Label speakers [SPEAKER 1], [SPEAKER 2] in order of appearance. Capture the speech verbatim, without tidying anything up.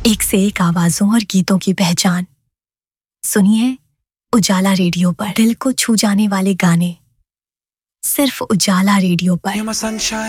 [SPEAKER 1] एक से एक आवाजों और गीतों की पहचान। सुनिए उजाला रेडियो पर दिल को छू जाने वाले गाने, सिर्फ उजाला रेडियो पर।